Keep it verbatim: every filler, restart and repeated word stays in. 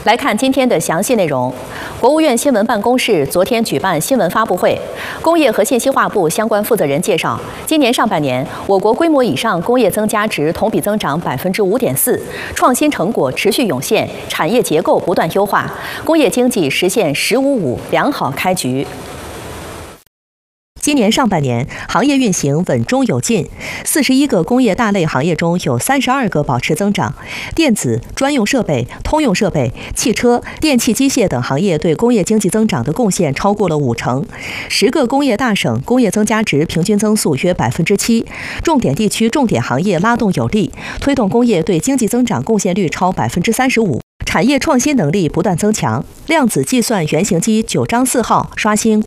来看今天的详细内容。国务院新闻办公室昨天举办新闻发布会，工业和信息化部相关负责人介绍，今年上半年，我国规模以上工业增加值同比增长百分之五点四，创新成果持续涌现，产业结构不断优化，工业经济实现“十五五”良好开局。 今年上半年，行业运行稳中有进，四十一个工业大类行业中有三十二个保持增长。电子、专用设备、通用设备、汽车、电气机械等行业对工业经济增长的贡献超过了五成。十个工业大省工业增加值平均增速约百分之七，重点地区、重点行业拉动有力，推动工业对经济增长贡献率超百分之三十五。 产业创新能力不断增强，量子计算原型机九章四号刷新